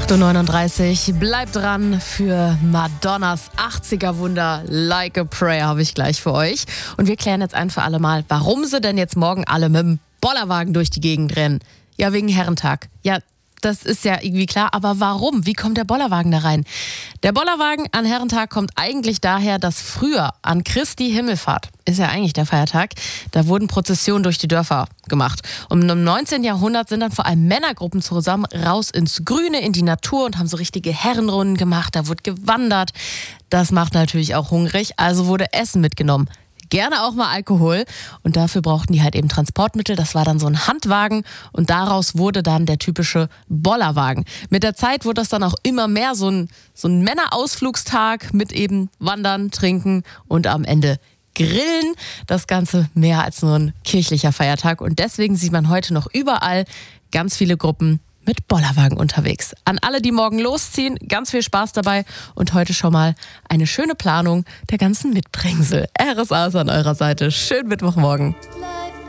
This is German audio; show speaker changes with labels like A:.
A: 8:39 Uhr, bleibt dran für Madonnas 80er Wunder Like a Prayer habe ich gleich für euch. Und wir klären jetzt ein für alle Mal, warum sie denn jetzt morgen alle mit dem Bollerwagen durch die Gegend rennen. Ja, wegen Herrentag. Ja, das ist ja irgendwie klar, aber warum? Wie kommt der Bollerwagen da rein? Der Bollerwagen an Herrentag kommt eigentlich daher, dass früher an Christi Himmelfahrt, ist ja eigentlich der Feiertag, da wurden Prozessionen durch die Dörfer gemacht. Und im 19. Jahrhundert sind dann vor allem Männergruppen zusammen raus ins Grüne, in die Natur und haben so richtige Herrenrunden gemacht, da wurde gewandert. Das macht natürlich auch hungrig, also wurde Essen mitgenommen. Gerne auch mal Alkohol und dafür brauchten die halt eben Transportmittel. Das war dann so ein Handwagen und daraus wurde dann der typische Bollerwagen. Mit der Zeit wurde das dann auch immer mehr so ein Männerausflugstag mit eben Wandern, Trinken und am Ende Grillen. Das Ganze mehr als nur ein kirchlicher Feiertag und deswegen sieht man heute noch überall ganz viele Gruppen mit Bollerwagen unterwegs. An alle, die morgen losziehen, ganz viel Spaß dabei und heute schon mal eine schöne Planung der ganzen Mitbringsel. RSA ist an eurer Seite. Schönen Mittwochmorgen.